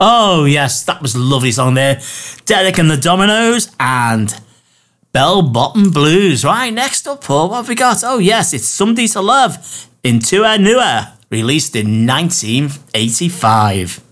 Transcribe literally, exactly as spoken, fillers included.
Oh, yes, that was a lovely song there. Derek and the Dominoes and Bell Bottom Blues. Right, next up, Paul, what have we got? Oh, yes, it's Somebody to Love, Intua Nua, released in nineteen eighty-five.